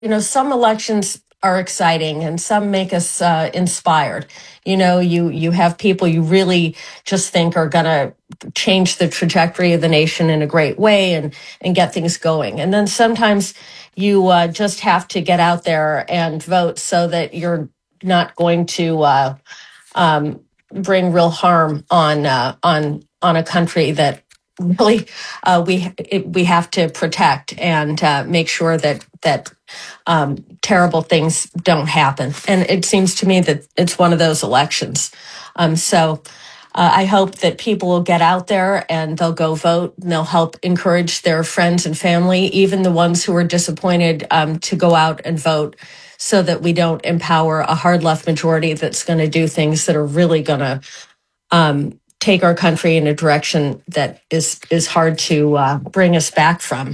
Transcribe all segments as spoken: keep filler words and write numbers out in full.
you know, some elections are exciting and some make us uh, inspired. You know, you you have people you really just think are going to change the trajectory of the nation in a great way and and get things going. And then sometimes you uh, just have to get out there and vote so that you're not going to uh, um, bring real harm on uh, on on a country that really uh, we it, we have to protect and uh, make sure that that um, terrible things don't happen. And it seems to me that it's one of those elections. Um, so. Uh, I hope that people will get out there and they'll go vote and they'll help encourage their friends and family, even the ones who are disappointed, um, to go out and vote so that we don't empower a hard left majority that's going to do things that are really going to um, take our country in a direction that is, is hard to uh, bring us back from.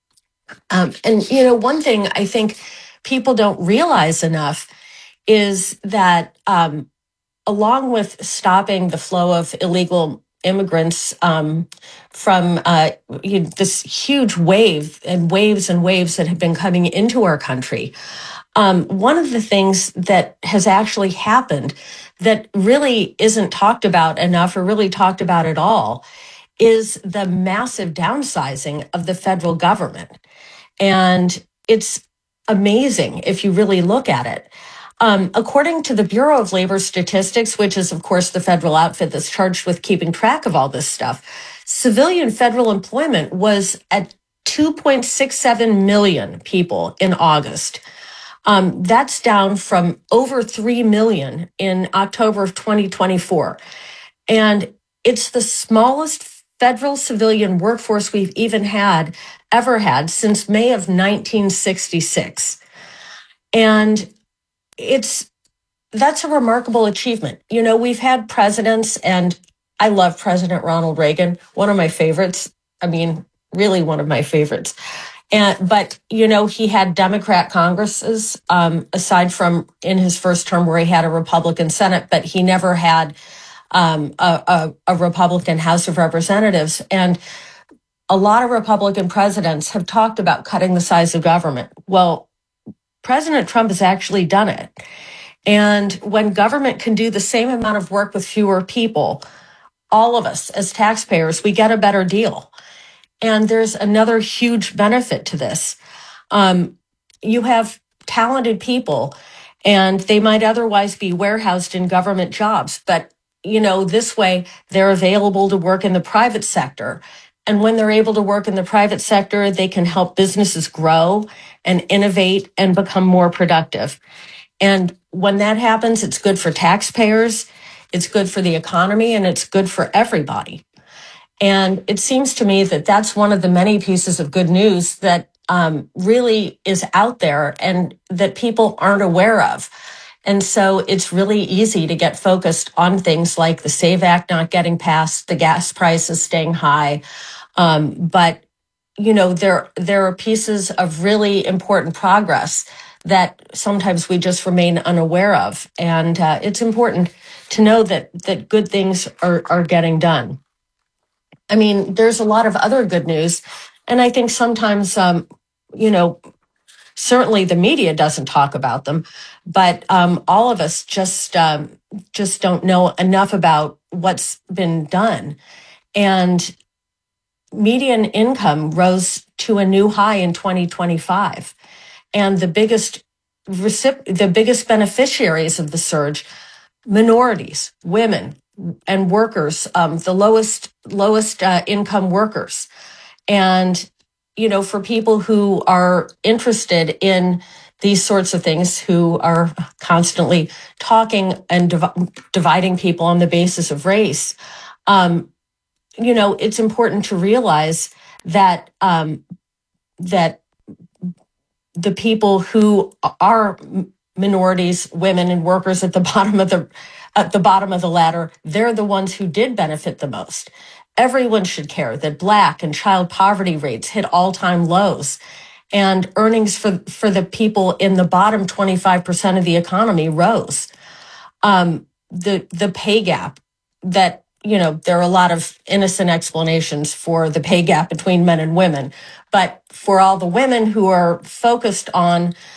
Um, and, you know, one thing I think people don't realize enough is that um, along with stopping the flow of illegal immigrants um, from uh, you know, this huge wave and waves and waves that have been coming into our country, um, one of the things that has actually happened that really isn't talked about enough or really talked about at all is the massive downsizing of the federal government. And it's amazing if you really look at it. Um, according to the Bureau of Labor Statistics, which is, of course, the federal outfit that's charged with keeping track of all this stuff, civilian federal employment was at two point six seven million people in August. Um, that's down from over three million in October of twenty twenty-four. And it's the smallest federal civilian workforce we've even had, ever had, since May of nineteen sixty-six. And it's that's a remarkable achievement. You know, we've had presidents, and I love President Ronald Reagan, one of my favorites. I mean, really one of my favorites. And but you know, he had Democrat Congresses, um, aside from in his first term where he had a Republican Senate, but he never had um, a, a, a Republican House of Representatives. And a lot of Republican presidents have talked about cutting the size of government. Well, President Trump has actually done it. And when government can do the same amount of work with fewer people, all of us as taxpayers, we get a better deal. And there's another huge benefit to this. Um, you have talented people, and they might otherwise be warehoused in government jobs, but you know, this way they're available to work in the private sector. And when they're able to work in the private sector, they can help businesses grow and innovate and become more productive. And when that happens, it's good for taxpayers, it's good for the economy, and it's good for everybody. And it seems to me that that's one of the many pieces of good news that um, really is out there and that people aren't aware of. And so it's really easy to get focused on things like the SAVE Act not getting passed, the gas prices staying high. Um, but, you know, there, there are pieces of really important progress that sometimes we just remain unaware of. And uh, it's important to know that, that good things are, are getting done. I mean, there's a lot of other good news. And I think sometimes, um, you know, certainly the media doesn't talk about them, but um, all of us just um, just don't know enough about what's been done. And median income rose to a new high in twenty twenty-five. And the biggest recip- the biggest beneficiaries of the surge, minorities, women, and workers, um, the lowest lowest uh, income workers. And, you know, for people who are interested in these sorts of things, who are constantly talking and div- dividing people on the basis of race, um, you know, it's important to realize that um, that the people who are minorities, women, and workers at the bottom of the at the bottom of the ladder, they're the ones who did benefit the most. Everyone should care that Black and child poverty rates hit all-time lows, and earnings for for the people in the bottom twenty-five percent of the economy rose. Um, the the pay gap that you know, there are a lot of innocent explanations for the pay gap between men and women. But for all the women who are focused on